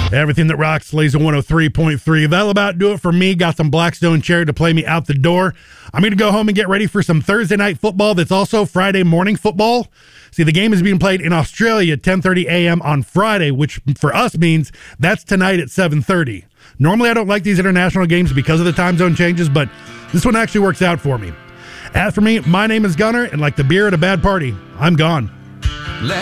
Everything that rocks, Laser 103.3. That'll about do it for me. Got some Blackstone Cherry to play me out the door. I'm going to go home and get ready for some Thursday night football that's also Friday morning football. See, the game is being played in Australia at 10:30 a.m. on Friday, which for us means that's tonight at 7:30. Normally, I don't like these international games because of the time zone changes, but this one actually works out for me. As for me, my name is Gunner, and like the beer at a bad party, I'm gone.